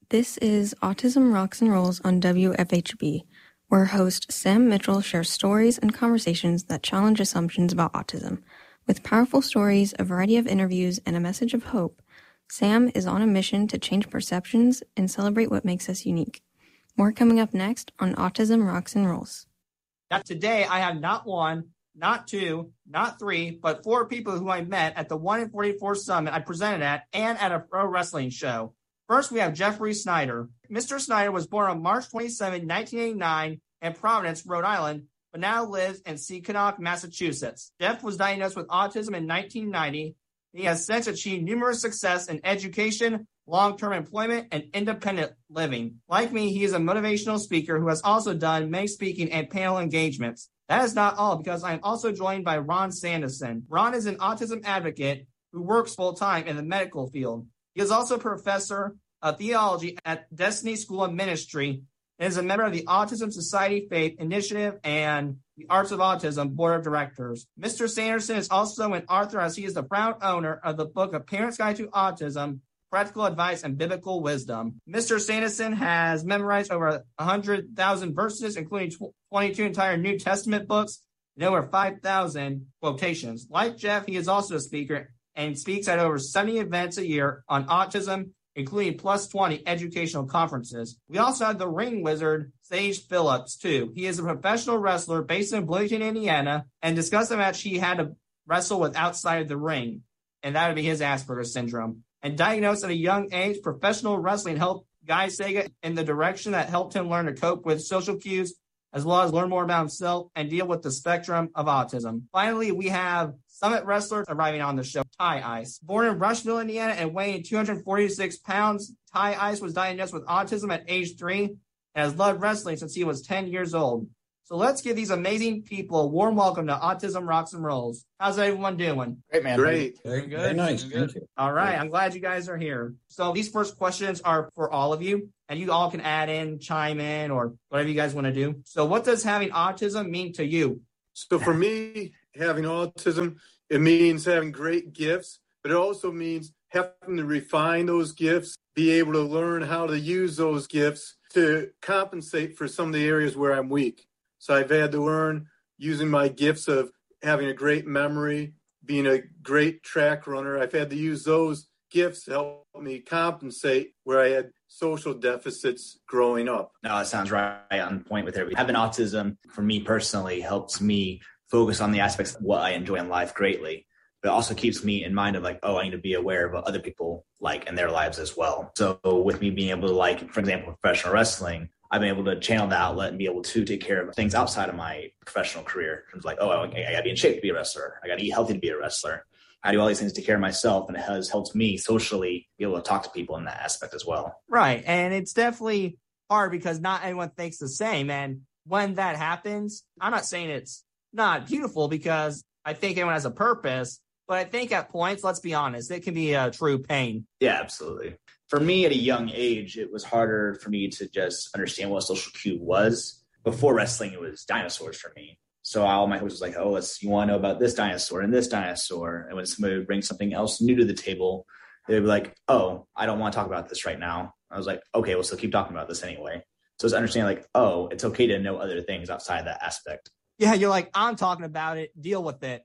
This is Autism Rocks and Rolls on WFHB, where host Sam Mitchell shares stories and conversations that challenge assumptions about autism. With powerful stories, a variety of interviews, and a message of hope, Sam is on a mission to change perceptions and celebrate what makes us unique. More coming up next on Autism Rocks and Rolls. Now, today, I have not one, not two, not three, but four people who I met at the 1 in 44 Summit I presented at and at a pro wrestling show. First, we have Jeffrey Snyder. Mr. Snyder was born on March 27, 1989 in Providence, Rhode Island, but now lives in Seekonk, Massachusetts. Jeff was diagnosed with autism in 1990. He has since achieved numerous success in education, long-term employment, and independent living. Like me, he is a motivational speaker who has also done many speaking and panel engagements. That is not all, because I am also joined by Ron Sanderson. Ron is an autism advocate who works full-time in the medical field. He is also a professor of theology at Destiny School of Ministry and is a member of the Autism Society Faith Initiative and the Arts of Autism Board of Directors. Mr. Sanderson is also an author, as he is the proud owner of the book A Parent's Guide to Autism, Practical Advice and Biblical Wisdom. Mr. Sanderson has memorized over 100,000 verses, including 22 entire New Testament books and over 5,000 quotations. Like Jeff, he is also a speaker and speaks at over 70 events a year on autism, including plus 20 educational conferences. We also have the ring wizard, Sage Phillips, too. He is a professional wrestler based in Bloomington, Indiana, and discussed a match he had to wrestle with outside of the ring, and that would be his Asperger's syndrome. And diagnosed at a young age, professional wrestling helped guide Sega in the direction that helped him learn to cope with social cues, as well as learn more about himself and deal with the spectrum of autism. Finally, we have Summit wrestler arriving on the show, Ty Ice. Born in Rushville, Indiana, and weighing 246 pounds, Ty Ice was diagnosed with autism at age 3 and has loved wrestling since he was 10 years old. So let's give these amazing people a warm welcome to Autism Rocks and Rolls. How's everyone doing? Great, man. Great. Very good. Very nice. Thank you. All right. I'm glad you guys are here. So these first questions are for all of you, and you all can add in, chime in, or whatever you guys want to do. So what does having autism mean to you? So for me, having autism, it means having great gifts, but it also means having to refine those gifts, be able to learn how to use those gifts to compensate for some of the areas where I'm weak. So I've had to learn using my gifts of having a great memory, being a great track runner. I've had to use those gifts to help me compensate where I had social deficits growing up. No, it sounds right on point with everything. Having autism, for me personally, helps me focus on the aspects of what I enjoy in life greatly, but it also keeps me in mind of like, oh, I need to be aware of what other people like in their lives as well. So with me being able to, like, for example, professional wrestling, I've been able to channel that outlet and be able to take care of things outside of my professional career. It's like, oh, I got to be in shape to be a wrestler. I got to eat healthy to be a wrestler. I do all these things to take care of myself, and it has helped me socially be able to talk to people in that aspect as well. Right. And it's definitely hard because not everyone thinks the same. And when that happens, I'm not saying it's not beautiful, because I think everyone has a purpose, but I think at points, let's be honest, it can be a true pain. Yeah, absolutely. For me at a young age, it was harder for me to just understand what a social cue was. Before wrestling, it was dinosaurs for me. So all my host was like, oh, you want to know about this dinosaur and this dinosaur. And when somebody would bring something else new to the table, they'd be like, oh, I don't want to talk about this right now. I was like, okay, well, so keep talking about this anyway. So it's understanding like, oh, it's okay to know other things outside that aspect. Yeah, you're like, I'm talking about it. Deal with it.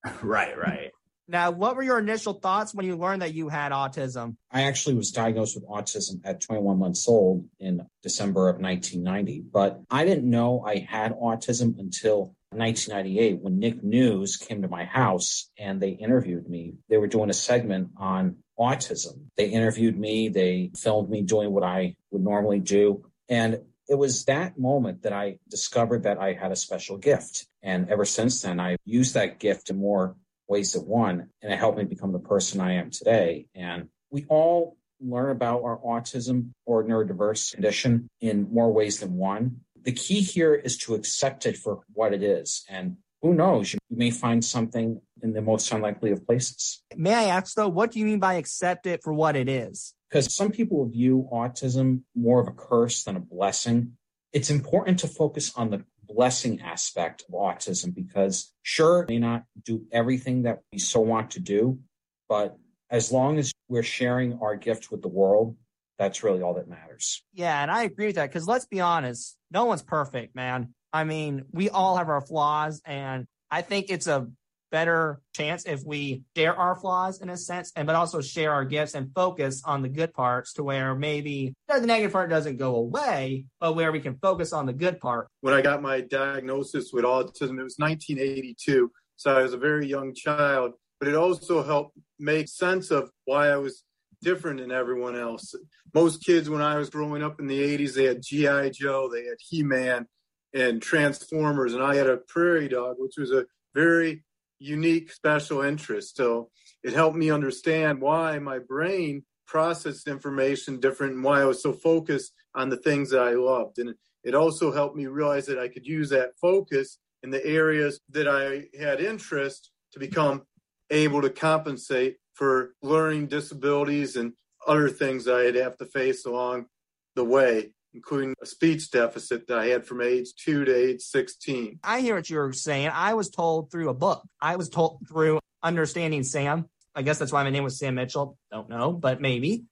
Right. Now, what were your initial thoughts when you learned that you had autism? I actually was diagnosed with autism at 21 months old in December of 1990, but I didn't know I had autism until 1998 when Nick News came to my house and they interviewed me. They were doing a segment on autism. They interviewed me. They filmed me doing what I would normally do. And it was that moment that I discovered that I had a special gift. And ever since then, I've used that gift in more ways than one, and it helped me become the person I am today. And we all learn about our autism or neurodiverse condition in more ways than one. The key here is to accept it for what it is. And who knows, you may find something in the most unlikely of places. May I ask, though, what do you mean by accept it for what it is? Because some people view autism more of a curse than a blessing. It's important to focus on the blessing aspect of autism, because sure, it may not do everything that we so want to do, but as long as we're sharing our gift with the world, that's really all that matters. Yeah, and I agree with that because let's be honest, no one's perfect, man. I mean, we all have our flaws, and I think it's a better chance if we share our flaws in a sense, but also share our gifts and focus on the good parts to where maybe the negative part doesn't go away, but where we can focus on the good part. When I got my diagnosis with autism, it was 1982, so I was a very young child, but it also helped make sense of why I was different than everyone else. Most kids, when I was growing up in the 80s, they had G.I. Joe, they had He-Man and Transformers, and I had a prairie dog, which was a very unique special interest. So it helped me understand why my brain processed information different and why I was so focused on the things that I loved. And it also helped me realize that I could use that focus in the areas that I had interest to become able to compensate for learning disabilities and other things that I'd have to face along the way, including a speech deficit that I had from age 2 to age 16. I hear what you're saying. I was told through a book. I was told through Understanding Sam. I guess that's why my name was Sam Mitchell. Don't know, but maybe.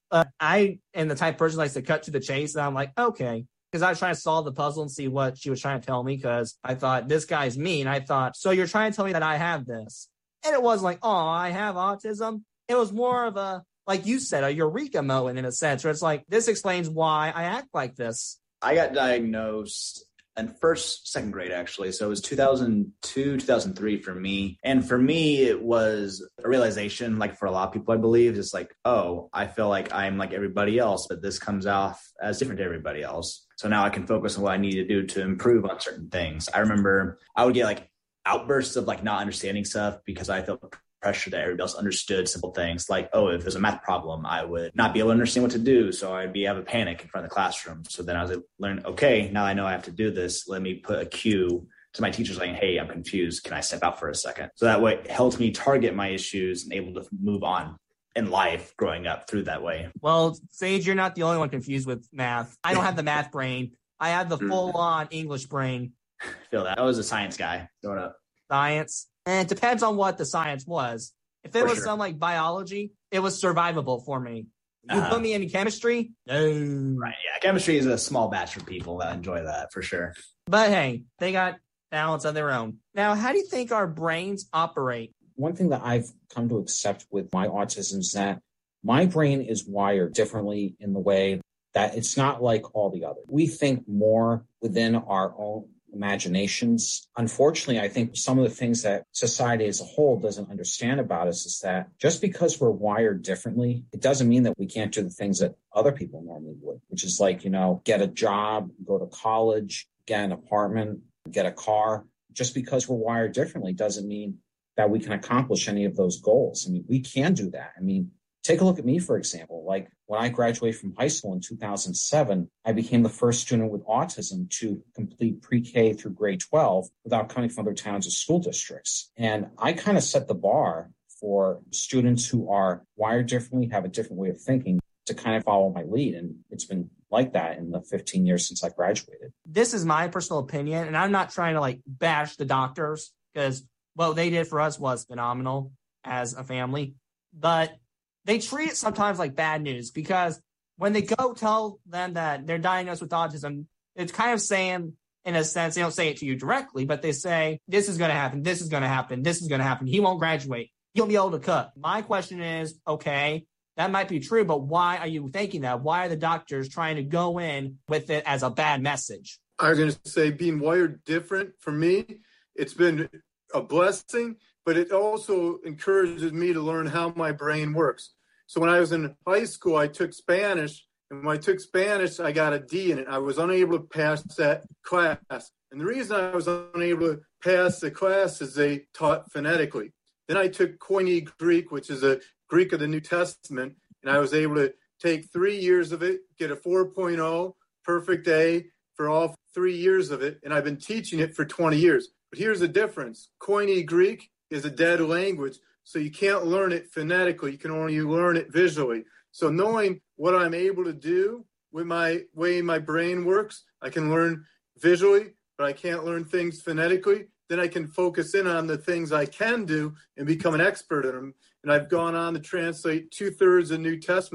I am the type of person who likes to cut to the chase, and I'm like, okay. Because I was trying to solve the puzzle and see what she was trying to tell me, because I thought, this guy's me. And I thought, so you're trying to tell me that I have this. And it wasn't like, oh, I have autism. It was more of a, like you said, a eureka moment in a sense, where it's like, this explains why I act like this. I got diagnosed in second grade, actually. So it was 2002, 2003 for me. And for me, it was a realization, like for a lot of people, I believe, it's like, oh, I feel like I'm like everybody else, but this comes off as different to everybody else. So now I can focus on what I need to do to improve on certain things. I remember I would get like outbursts of like not understanding stuff because I felt pressure that everybody else understood simple things like, oh, if there's a math problem, I would not be able to understand what to do. So I'd have a panic in front of the classroom. So then I was learning, okay, now I know I have to do this. Let me put a cue to my teacher saying, hey, I'm confused. Can I step out for a second? So that way it helped me target my issues and able to move on in life growing up through that way. Well, Sage, you're not the only one confused with math. I don't have the math brain. I have the full-on English brain. I feel that. I was a science guy growing up. Science. And it depends on what the science was. If it was some like biology, it was survivable for me. You put me in chemistry? No. Right, yeah. Chemistry is a small batch for people that enjoy that, for sure. But hey, they got talents of their own. Now, how do you think our brains operate? One thing that I've come to accept with my autism is that my brain is wired differently in the way that it's not like all the others. We think more within our own imaginations. Unfortunately, I think some of the things that society as a whole doesn't understand about us is that just because we're wired differently, it doesn't mean that we can't do the things that other people normally would, which is like, get a job, go to college, get an apartment, get a car. Just because we're wired differently doesn't mean that we can accomplish any of those goals. I mean, we can do that. I mean, take a look at me, for example. Like when I graduated from high school in 2007, I became the first student with autism to complete pre-K through grade 12 without coming from other towns or school districts. And I kind of set the bar for students who are wired differently, have a different way of thinking, to kind of follow my lead. And it's been like that in the 15 years since I graduated. This is my personal opinion, and I'm not trying to like bash the doctors, because what they did for us was phenomenal as a family. But they treat it sometimes like bad news, because when they go tell them that they're diagnosed with autism, it's kind of saying, in a sense, they don't say it to you directly, but they say, this is going to happen, this is going to happen, this is going to happen. He won't graduate. He'll be able to cook. My question is, okay, that might be true, but why are you thinking that? Why are the doctors trying to go in with it as a bad message? I was going to say, being wired different, for me, it's been a blessing, but it also encourages me to learn how my brain works. So when I was in high school, I took Spanish, and when I took Spanish, I got a D in it. I was unable to pass that class. And the reason I was unable to pass the class is they taught phonetically. Then I took Koine Greek, which is a Greek of the New Testament, and I was able to take 3 years of it, get a 4.0, perfect A for all 3 years of it, and I've been teaching it for 20 years. But here's the difference. Koine Greek is a dead language, so you can't learn it phonetically. You can only learn it visually. So knowing what I'm able to do with my way my brain works, I can learn visually, but I can't learn things phonetically. Then I can focus in on the things I can do and become an expert in them. And I've gone on to translate 2/3 of the New Testament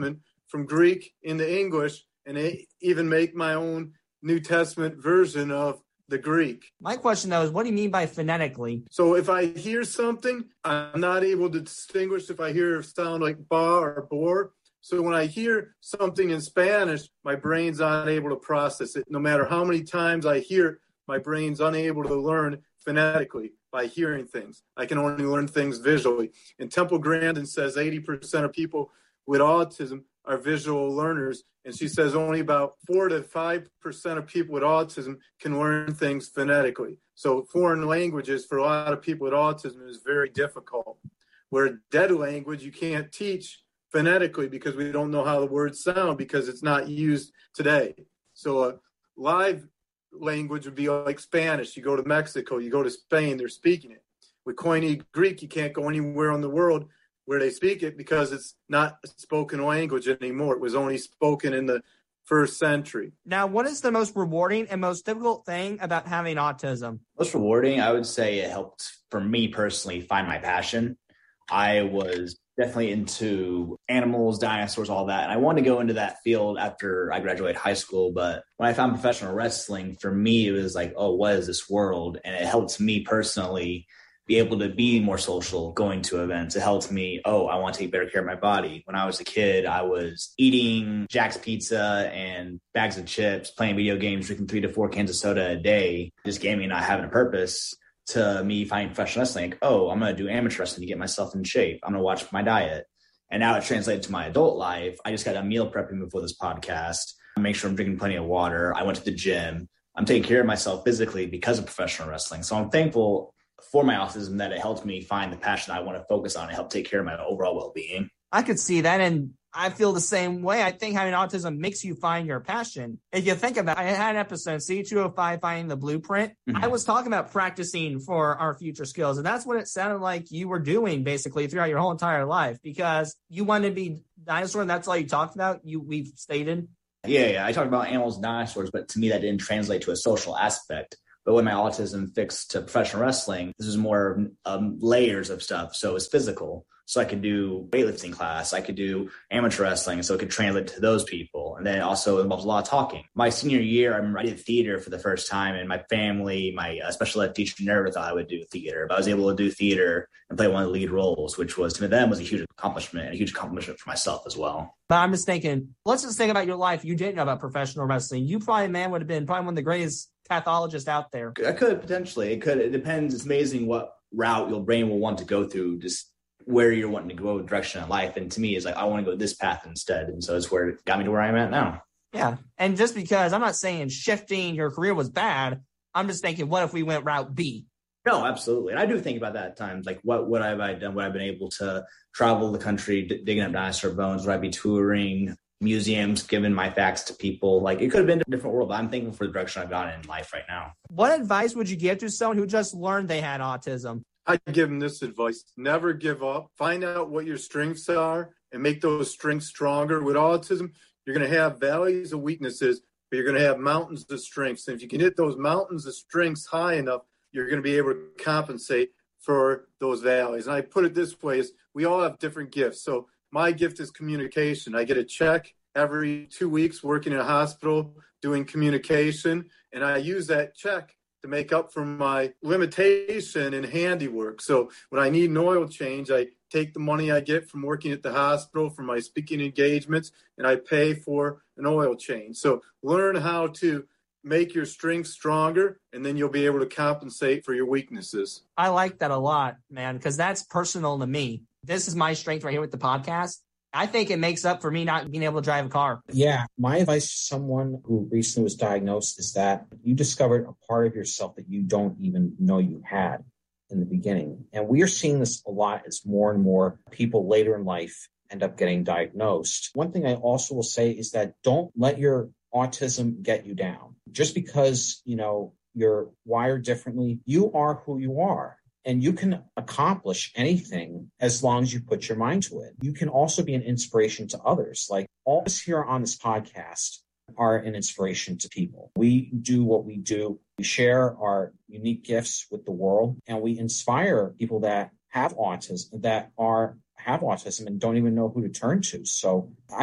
from Greek into English and even make my own New Testament version of the Greek. My question, though, is what do you mean by phonetically? So if I hear something, I'm not able to distinguish if I hear a sound like ba or bor. So when I hear something in Spanish, my brain's unable to process it. No matter how many times I hear it, my brain's unable to learn phonetically by hearing things. I can only learn things visually. And Temple Grandin says 80% of people with autism are visual learners. And she says only about 4 to 5% of people with autism can learn things phonetically. So foreign languages for a lot of people with autism is very difficult. Where dead language you can't teach phonetically because we don't know how the words sound because it's not used today. So a live language would be like Spanish. You go to Mexico, you go to Spain, they're speaking it. With Koine Greek, you can't go anywhere in the world where they speak it because it's not a spoken language anymore. It was only spoken in the first century. Now, what is the most rewarding and most difficult thing about having autism? Most rewarding, I would say it helped for me personally find my passion. I was definitely into animals, dinosaurs, all that. And I wanted to go into that field after I graduated high school. But when I found professional wrestling, for me, it was like, oh, what is this world? And it helped me personally be able to be more social, going to events. It helped me, I want to take better care of my body. When I was a kid, I was eating Jack's Pizza and bags of chips, playing video games, drinking 3 to 4 cans of soda a day, just gaming, not having a purpose, to me finding professional wrestling. Like, I'm going to do amateur wrestling to get myself in shape. I'm going to watch my diet. And now it translated to my adult life. I just got done meal prepping before this podcast. I make sure I'm drinking plenty of water. I went to the gym. I'm taking care of myself physically because of professional wrestling. So I'm thankful for my autism that it helped me find the passion I want to focus on and help take care of my overall well-being. I could see that, and I feel the same way. I think having autism makes you find your passion. If you think about it, I had an episode, C205, Finding the Blueprint. Mm-hmm. I was talking about practicing for our future skills, and that's what it sounded like you were doing basically throughout your whole entire life, because you wanted to be dinosaur, and that's all you talked about, we've stated. Yeah, I talked about animals and dinosaurs, but to me that didn't translate to a social aspect. But when my autism fixed to professional wrestling, this was more layers of stuff. So it's physical. So I could do weightlifting class. I could do amateur wrestling. So it could translate to those people. And then it also involves a lot of talking. My senior year, I remember I did theater for the first time. And my family, my special ed teacher never thought I would do theater. But I was able to do theater and play one of the lead roles, which was, to them, was a huge accomplishment, and a huge accomplishment for myself as well. But I'm just thinking, let's just think about your life. You didn't know about professional wrestling. You probably, would have been probably one of the greatest pathologists out there. I could potentially. It could. It depends. It's amazing what route your brain will want to go through, just where you're wanting to go direction in life. And to me, it's like, I want to go this path instead. And so it's where it got me to where I'm at now. Yeah. And just because I'm not saying shifting your career was bad, I'm just thinking, what if we went route B? No, absolutely. And I do think about that at times. Like, what have I done? Would I been able to travel the country, digging up dinosaur bones? Would I be touring museums, giving my facts to people? Like, it could have been a different world, but I'm thankful for the direction I've gone in life right now. What advice would you give to someone who just learned they had autism? I'd give them this advice: never give up. Find out what your strengths are and make those strengths stronger. With autism, you're going to have valleys of weaknesses, but you're going to have mountains of strengths. And if you can hit those mountains of strengths high enough, you're going to be able to compensate for those valleys. And I put it this way: is we all have different gifts. So my gift is communication. I get a check every 2 weeks working in a hospital doing communication, and I use that check to make up for my limitation in handiwork. So when I need an oil change, I take the money I get from working at the hospital for my speaking engagements, and I pay for an oil change. So learn how to make your strengths stronger, and then you'll be able to compensate for your weaknesses. I like that a lot, man, because that's personal to me. This is my strength right here with the podcast. I think it makes up for me not being able to drive a car. Yeah. My advice to someone who recently was diagnosed is that you discovered a part of yourself that you don't even know you had in the beginning. And we are seeing this a lot as more and more people later in life end up getting diagnosed. One thing I also will say is that don't let your autism get you down. Just because, you're wired differently, you are who you are. And you can accomplish anything as long as you put your mind to it. You can also be an inspiration to others. Like all of us here on this podcast are an inspiration to people. We do what we do. We share our unique gifts with the world, and we inspire people that have autism, have autism and don't even know who to turn to. So I think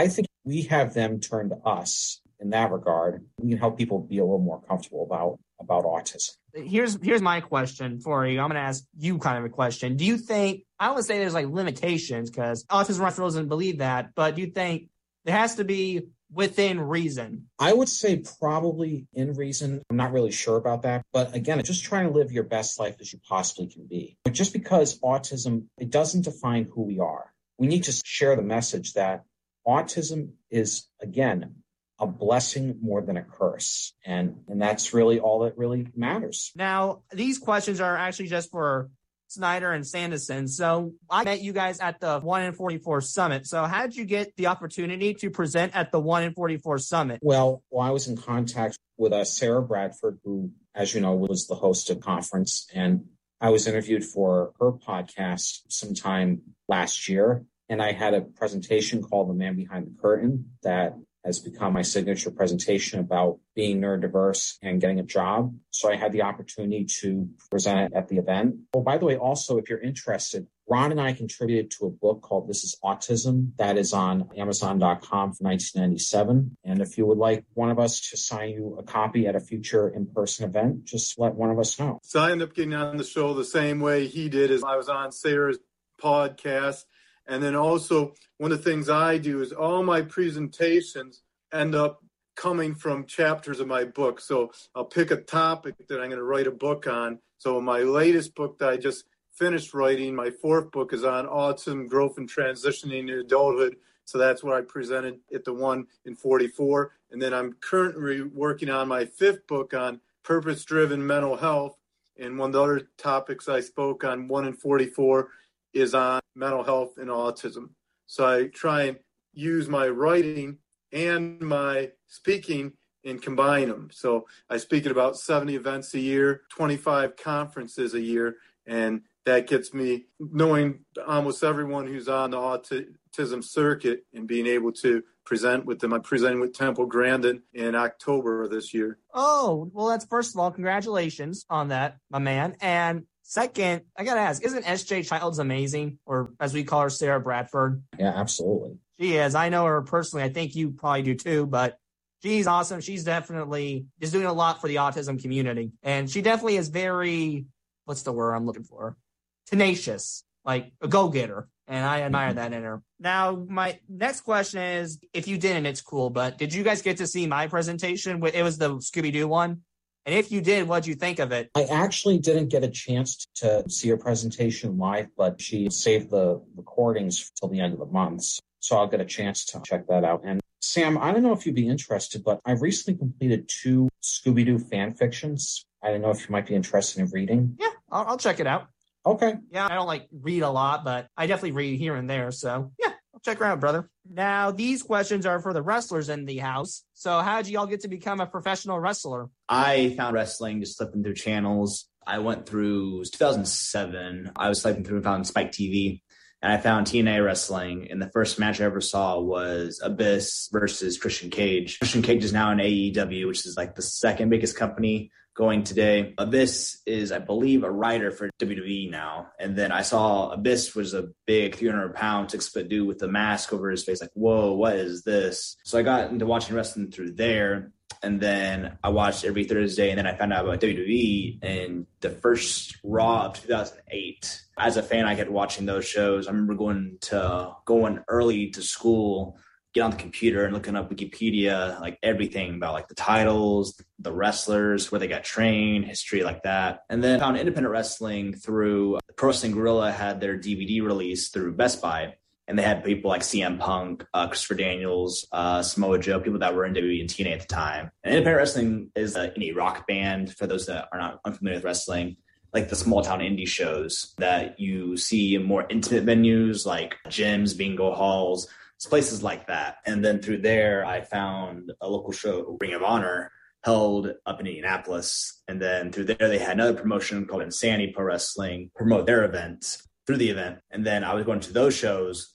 we have them turn to us in that regard. We can help people be a little more comfortable about autism. Here's my question for you. I'm going to ask you kind of a question. Do you think, I don't want to say there's like limitations because Autism Hospital doesn't believe that, but do you think there has to be within reason? I would say probably in reason. I'm not really sure about that. But again, just trying to live your best life as you possibly can be. But just because autism, it doesn't define who we are. We need to share the message that autism is, again, a blessing more than a curse. And that's really all that really matters. Now, these questions are actually just for Snyder and Sanderson. So I met you guys at the 1 in 44 Summit. So how did you get the opportunity to present at the 1 in 44 Summit? Well, I was in contact with Sarah Bradford, who, as you know, was the host of the conference. And I was interviewed for her podcast sometime last year. And I had a presentation called The Man Behind the Curtain that has become my signature presentation about being neurodiverse and getting a job. So I had the opportunity to present it at the event. Oh, by the way, also, if you're interested, Ron and I contributed to a book called This is Autism that is on Amazon.com for $19.97. And if you would like one of us to sign you a copy at a future in-person event, just let one of us know. So I ended up getting on the show the same way he did, as I was on Sarah's podcast. And then also, one of the things I do is all my presentations end up coming from chapters of my book. So I'll pick a topic that I'm going to write a book on. So my latest book that I just finished writing, my fourth book, is on autism, growth, and transitioning to adulthood. So that's what I presented at the 1 in 44. And then I'm currently working on my fifth book on purpose-driven mental health. And one of the other topics I spoke on 1 in 44 is on mental health and autism. So I try and use my writing and my speaking and combine them. So I speak at about 70 events a year, 25 conferences a year, and that gets me knowing almost everyone who's on the autism circuit and being able to present with them. I'm presenting with Temple Grandin in October of this year. Oh, well, that's first of all, congratulations on that, my man. And second, I got to ask, isn't SJ Childs amazing? Or as we call her, Sarah Bradford? Yeah, absolutely. She is. I know her personally. I think you probably do too, but she's awesome. She's definitely just doing a lot for the autism community. And she definitely is very, what's the word I'm looking for? Tenacious, like a go-getter. And I admire that in her. Now, my next question is, if you didn't, it's cool, but did you guys get to see my presentation? It was the Scooby-Doo one. And if you did, what'd you think of it? I actually didn't get a chance to see her presentation live, but she saved the recordings till the end of the month. So I'll get a chance to check that out. And Sam, I don't know if you'd be interested, but I've recently completed 2 Scooby-Doo fan fictions. I don't know if you might be interested in reading. Yeah, I'll check it out. Okay. Yeah, I don't read a lot, but I definitely read here and there. So yeah, I'll check her out, brother. Now, these questions are for the wrestlers in the house. So how did y'all get to become a professional wrestler? I found wrestling just flipping through channels. I went through, it was 2007. I was flipping through and found Spike TV. And I found TNA wrestling. And the first match I ever saw was Abyss versus Christian Cage. Christian Cage is now in AEW, which is like the second biggest company going today. Abyss is, I believe, a writer for WWE now. And then I saw Abyss was a big 300-pound, 6-foot dude with a mask over his face. Like, whoa, what is this? So I got into watching wrestling through there. And then I watched every Thursday. And then I found out about WWE in the first Raw of 2008. As a fan, I kept watching those shows. I remember going early to school, get on the computer and looking up Wikipedia, like everything about like the titles, the wrestlers, where they got trained, history like that. And then found independent wrestling through Pro Wrestling Guerrilla had their DVD release through Best Buy. And they had people like CM Punk, Christopher Daniels, Samoa Joe, people that were in WWE and TNA at the time. And independent wrestling is an indie rock band, for those that are not unfamiliar with wrestling, like the small town indie shows that you see in more intimate venues like gyms, bingo halls, places like that. And then through there, I found a local show, Ring of Honor, held up in Indianapolis. And then through there, they had another promotion called Insanity Pro Wrestling promote their event through the event. And then I was going to those shows,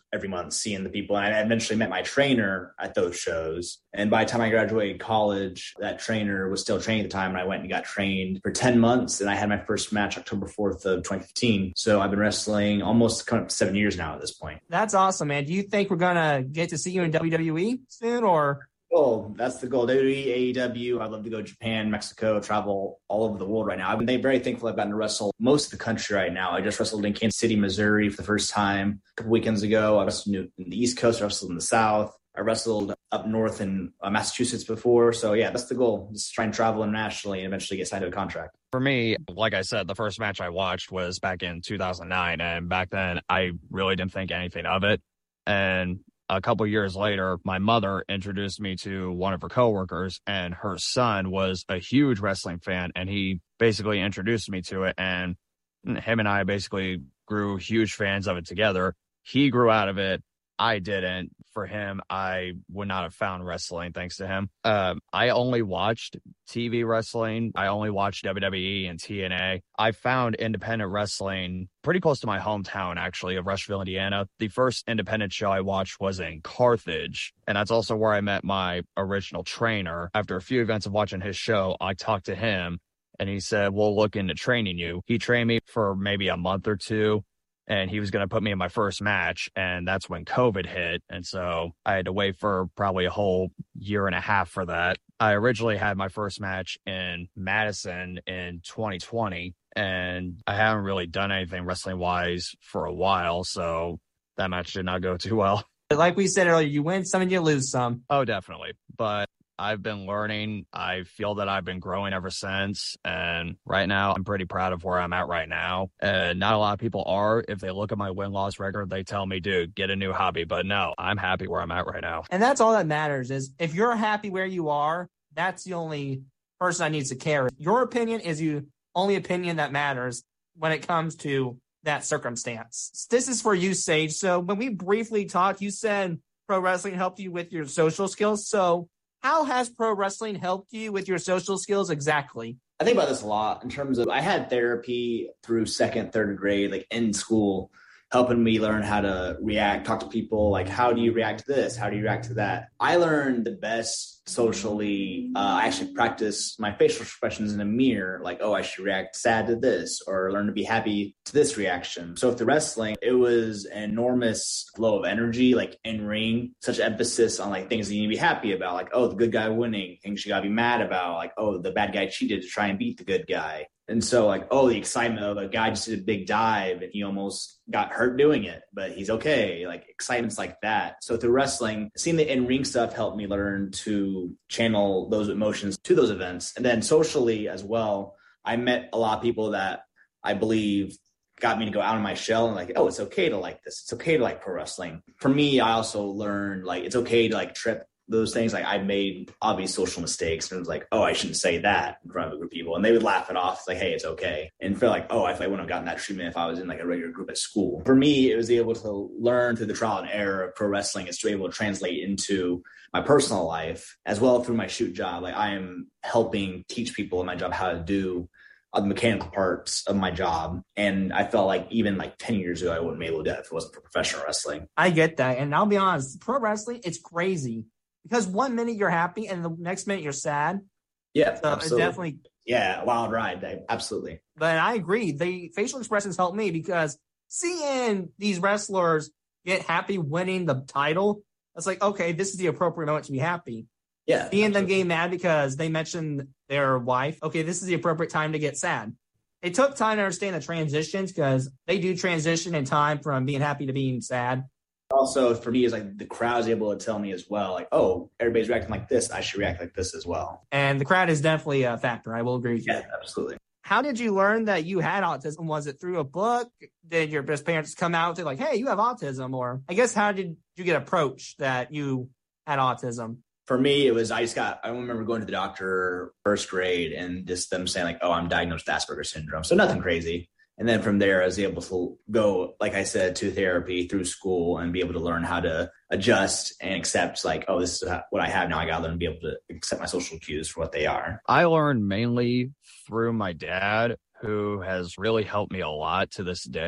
every month seeing the people. And I eventually met my trainer at those shows. And by the time I graduated college, that trainer was still training at the time. And I went and got trained for 10 months. And I had my first match October 4th of 2015. So I've been wrestling almost coming up to 7 years now at this point. That's awesome, man. Do you think we're going to get to see you in WWE soon, or? Oh, that's the goal. WWE, AEW. I'd love to go to Japan, Mexico, travel all over the world right now. I've been very thankful I've gotten to wrestle most of the country right now. I just wrestled in Kansas City, Missouri for the first time a couple weekends ago. I wrestled in the East Coast. I wrestled in the South. I wrestled up north in Massachusetts before. So, yeah, that's the goal. Just try and travel internationally and eventually get signed to a contract. For me, like I said, the first match I watched was back in 2009. And back then, I really didn't think anything of it. And a couple of years later, my mother introduced me to one of her coworkers, and her son was a huge wrestling fan, and he basically introduced me to it, and him and I basically grew huge fans of it together. He grew out of it. I didn't. For him, I would not have found wrestling thanks to him. I only watched TV wrestling. I only watched WWE and TNA. I found independent wrestling pretty close to my hometown, actually, of Rushville, Indiana. The first independent show I watched was in Carthage, and that's also where I met my original trainer. After a few events of watching his show, I talked to him, and he said, we'll look into training you. He trained me for maybe a month or two, and he was going to put me in my first match, and that's when COVID hit. And so I had to wait for probably a whole year and a half for that. I originally had my first match in Madison in 2020, and I haven't really done anything wrestling-wise for a while, so that match did not go too well. Like we said earlier, you win some and you lose some. Oh, definitely. But I've been learning. I feel that I've been growing ever since. And right now, I'm pretty proud of where I'm at right now. And not a lot of people are. If they look at my win-loss record, they tell me, dude, get a new hobby. But no, I'm happy where I'm at right now. And that's all that matters is if you're happy where you are, that's the only person that needs to care. Your opinion is the only opinion that matters when it comes to that circumstance. This is for you, Sage. So when we briefly talked, you said pro wrestling helped you with your social skills. So how has pro wrestling helped you with your social skills exactly? I think about this a lot in terms of I had therapy through second, third grade, like in school, helping me learn how to react, talk to people, like how do you react to this? How do you react to that? I learned the best socially. I actually practice my facial expressions in a mirror, like, oh, I should react sad to this or learn to be happy to this reaction. So with the wrestling, it was an enormous flow of energy, like in ring, such emphasis on like things that you need to be happy about, like, oh, the good guy winning, things you gotta be mad about, like, oh, the bad guy cheated to try and beat the good guy. And so like, oh, the excitement of a guy just did a big dive and he almost got hurt doing it, but he's okay. Like excitements like that. So through wrestling, seeing the in-ring stuff helped me learn to channel those emotions to those events. And then socially as well, I met a lot of people that I believe got me to go out of my shell and like, oh, it's okay to like this. It's okay to like pro wrestling. For me, I also learned like, it's okay to like trip those things. Like I made obvious social mistakes and it was like, oh, I shouldn't say that in front of a group of people. And they would laugh it off. It's like, hey, it's okay. And feel like, oh, I wouldn't have gotten that treatment if I was in like a regular group at school. For me, it was able to learn through the trial and error of pro wrestling is to be able to translate into my personal life as well through my shoot job. Like I am helping teach people in my job how to do the mechanical parts of my job. And I felt like even like 10 years ago, I wouldn't be able to do that if it wasn't for professional wrestling. I get that. And I'll be honest, pro wrestling, it's crazy. Because 1 minute you're happy and the next minute you're sad. Yeah, so absolutely. Definitely. Yeah, wild ride. Absolutely. But I agree. The facial expressions help me because seeing these wrestlers get happy winning the title, it's like, okay, this is the appropriate moment to be happy. Yeah. Seeing them getting mad because they mentioned their wife, okay, this is the appropriate time to get sad. It took time to understand the transitions because they do transition in time from being happy to being sad. Also, for me, is like the crowd's able to tell me as well, like, oh, everybody's reacting like this. I should react like this as well. And the crowd is definitely a factor. I will agree with you. Yeah, absolutely. How did you learn that you had autism? Was it through a book? Did your best parents come out to like, hey, you have autism? Or I guess, how did you get approached that you had autism? For me, it was, I remember going to the doctor first grade and just them saying like, oh, I'm diagnosed with Asperger's syndrome. So nothing crazy. And then from there, I was able to go, like I said, to therapy through school and be able to learn how to adjust and accept like, oh, this is what I have now. I got to learn to be able to accept my social cues for what they are. I learned mainly through my dad, who has really helped me a lot to this day.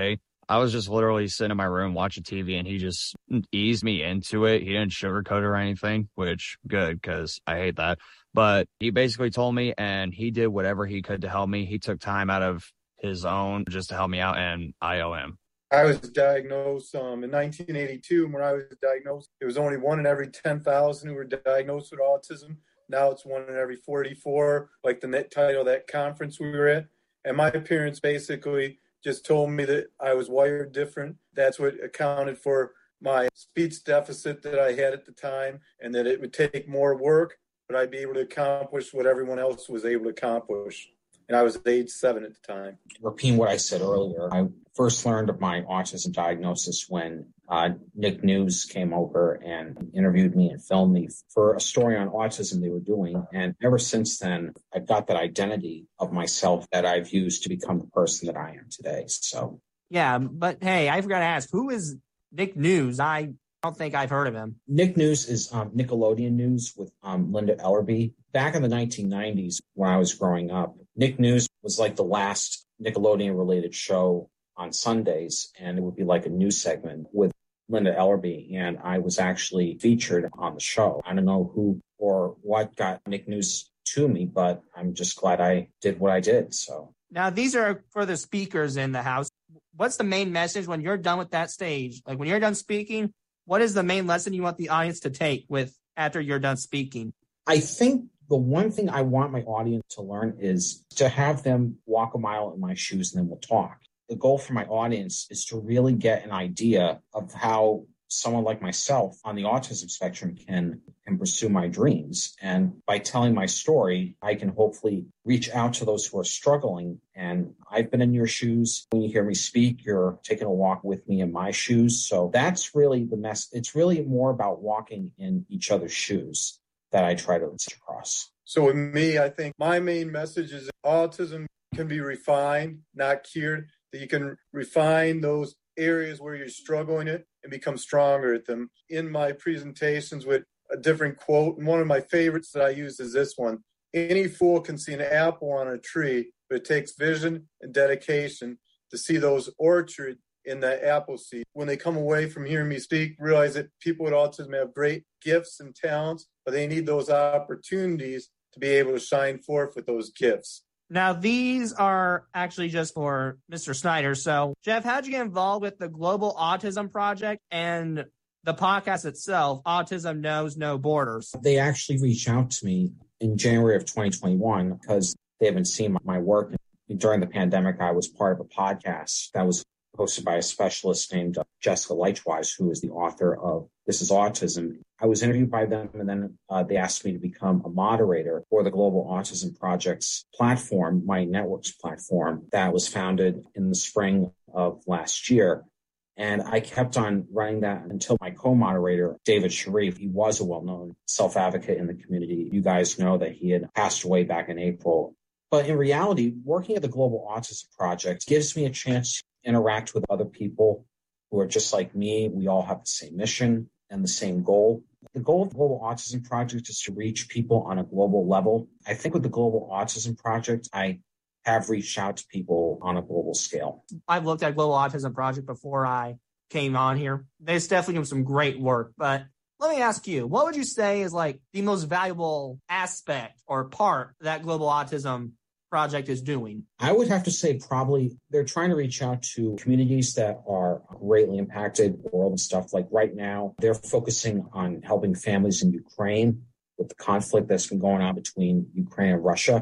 I was just literally sitting in my room watching TV, and he just eased me into it. He didn't sugarcoat it or anything, which good, because I hate that. But he basically told me, and he did whatever he could to help me. He took time out of his own just to help me out, and I owe him. I was diagnosed in 1982. When I was diagnosed, it was only 1 in every 10,000 who were diagnosed with autism. Now it's 1 in every 44, like the title of that conference we were at. And my parents basically just told me that I was wired different. That's what accounted for my speech deficit that I had at the time, and that it would take more work, but I'd be able to accomplish what everyone else was able to accomplish. And I was age 7 at the time. Repeating what I said earlier, I first learned of my autism diagnosis when Nick News came over and interviewed me and filmed me for a story on autism they were doing. And ever since then, I've got that identity of myself that I've used to become the person that I am today. So, yeah, but hey, I forgot to ask, who is Nick News? I don't think I've heard of him. Nick News is Nickelodeon News with Linda Ellerby. Back in the 1990s, when I was growing up, Nick News was like the last Nickelodeon-related show on Sundays, and it would be like a news segment with Linda Ellerby, and I was actually featured on the show. I don't know who or what got Nick News to me, but I'm just glad I did what I did. So now these are for the speakers in the house. What's the main message when you're done with that stage? Like when you're done speaking, what is the main lesson you want the audience to take with after you're done speaking? I think the one thing I want my audience to learn is to have them walk a mile in my shoes, and then we'll talk. The goal for my audience is to really get an idea of how someone like myself on the autism spectrum can pursue my dreams. And by telling my story, I can hopefully reach out to those who are struggling. And I've been in your shoes. When you hear me speak, you're taking a walk with me in my shoes. So that's really the mess. It's really more about walking in each other's shoes that I try to get across. So with me, I think my main message is that autism can be refined, not cured, that you can refine those areas where you're struggling it and become stronger at them. In my presentations with a different quote, and one of my favorites that I use is this one: any fool can see an apple on a tree, but it takes vision and dedication to see those orchards in the apple seed. When they come away from hearing me speak, realize that people with autism have great gifts and talents, but they need those opportunities to be able to shine forth with those gifts. Now, these are actually just for Mr. Snyder. So, Jeff, how'd you get involved with the Global Autism Project and the podcast itself, Autism Knows No Borders? They actually reached out to me in January of 2021 because they haven't seen my work. During the pandemic, I was part of a podcast that was hosted by a specialist named Jessica Leitchwise, who is the author of This is Autism. I was interviewed by them, and then they asked me to become a moderator for the Global Autism Project's platform, My Networks platform, that was founded in the spring of last year. And I kept on running that until my co-moderator, David Sharif, he was a well-known self-advocate in the community. You guys know that he had passed away back in April. But in reality, working at the Global Autism Project gives me a chance to interact with other people who are just like me. We all have the same mission and the same goal. The goal of the Global Autism Project is to reach people on a global level. I think with the Global Autism Project, I have reached out to people on a global scale. I've looked at Global Autism Project before I came on here. They're definitely doing some great work, but let me ask you, what would you say is like the most valuable aspect or part that Global Autism Project is doing? I would have to say probably they're trying to reach out to communities that are greatly impacted with the world and stuff. Like right now, they're focusing on helping families in Ukraine with the conflict that's been going on between Ukraine and Russia.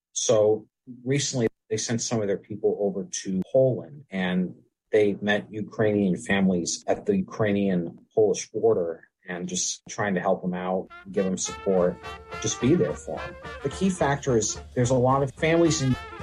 So recently, they sent some of their people over to Poland, and they met Ukrainian families at the Ukrainian-Polish border and just trying to help them out, give them support, just be there for them. The key factor is there's a lot of families in